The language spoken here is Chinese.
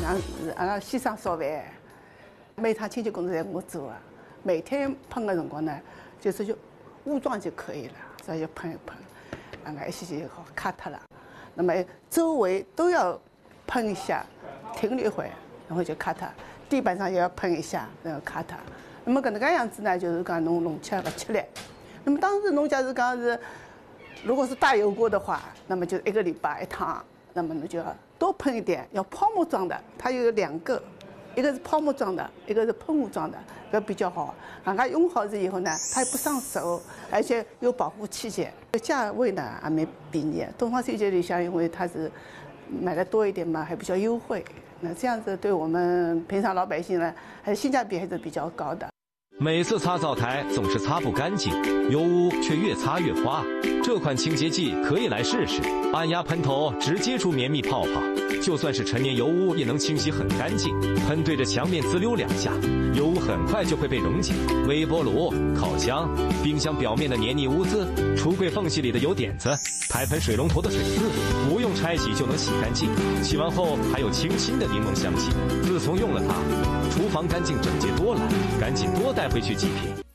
让先生烧饭，每趟清洁工作侪我做啊。每天喷的辰光呢，就武装就可以了，所以就喷一喷，一些就好卡脱了。那么周围都要喷一下，停了一会，然后就卡脱。地板上也要喷一下，然后卡脱。那么搿能介样子呢，就是讲侬吃勿吃力。那么当时侬假如讲是，如果是大油锅的话，那么就1个礼拜1趟，那么侬就要多喷一点，要泡沫装的，它有2个，一个是泡沫装的，一个是喷雾装的，搿比较好。人家用好以后呢，它也不伤手，而且有保护器械，价位呢也蛮便宜。东方水洁里向，因为它是买的多一点嘛，还比较优惠。那这样子对我们平常老百姓呢，还是性价比还是比较高的。 每次擦灶台总是擦不干净，油污却越擦越花。这款清洁剂可以来试试，按压喷头直接出绵密泡泡，就算是陈年油污也能清洗很干净。喷对着墙面滋溜2下，油污很快就会被溶解。微波炉、烤箱、冰箱表面的黏腻污渍，橱柜缝隙里的油点子，排盆水龙头的水渍，不用拆洗就能洗干净。洗完后还有清新的柠檬香气。自从用了它，厨房干净整洁多了，赶紧多带回去几瓶。